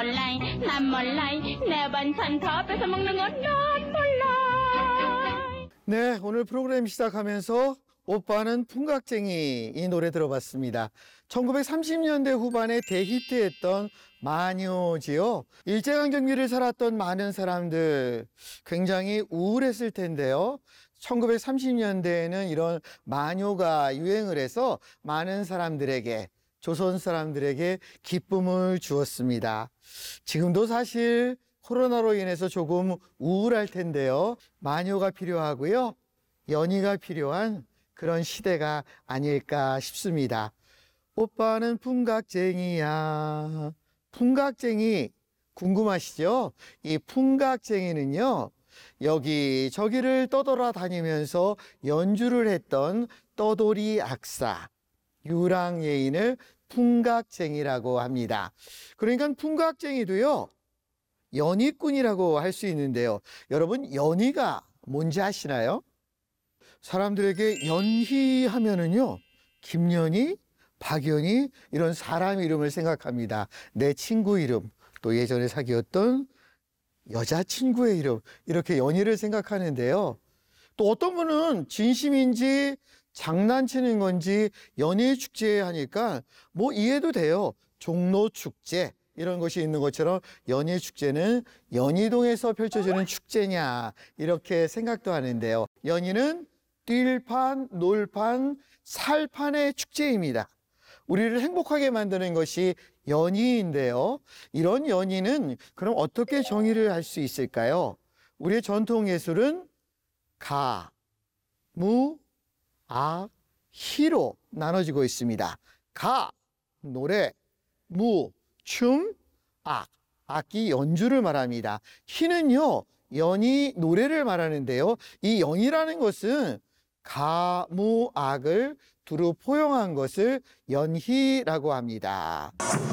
몰라 난 몰라 내 반찬 다 뺏어 먹는 건 난 몰라. 네, 오늘 프로그램 시작하면서 오빠는 풍각쟁이 이 노래 들어봤습니다. 1930년대 후반에 대히트했던 마녀지요. 일제강점기를 살았던 많은 사람들 굉장히 우울했을 텐데요. 1930년대에는 이런 마녀가 유행을 해서 많은 사람들에게, 조선 사람들에게 기쁨을 주었습니다. 지금도 사실 코로나로 인해서 조금 우울할 텐데요. 마녀가 필요하고요. 연희가 필요한 그런 시대가 아닐까 싶습니다. 오빠는 풍각쟁이야. 풍각쟁이 궁금하시죠? 이 풍각쟁이는요, 여기저기를 떠돌아다니면서 연주를 했던 떠돌이 악사, 유랑예인을 풍각쟁이라고 합니다. 그러니까 풍각쟁이도요, 연희꾼이라고 할 수 있는데요. 여러분, 연희가 뭔지 아시나요? 사람들에게 연희하면은요, 김연희, 박연희 이런 사람 이름을 생각합니다. 내 친구 이름, 또 예전에 사귀었던 여자친구의 이름, 이렇게 연희를 생각하는데요. 또 어떤 분은 진심인지 장난치는 건지 연희 축제 하니까 뭐 이해도 돼요. 종로 축제 이런 것이 있는 것처럼 연희 축제는 연희동에서 펼쳐지는 축제냐 이렇게 생각도 하는데요. 연희는 띨판, 놀판, 살판의 축제입니다. 우리를 행복하게 만드는 것이 연희인데요. 이런 연희는 그럼 어떻게 정의를 할 수 있을까요? 우리의 전통 예술은 가, 무, 악, 희로 나눠지고 있습니다. 가, 노래, 무, 춤, 악, 악기 연주를 말합니다. 희는요, 연희 노래를 말하는데요. 이 연희라는 것은 가, 무, 악을 두루 포용한 것을 연희라고 합니다.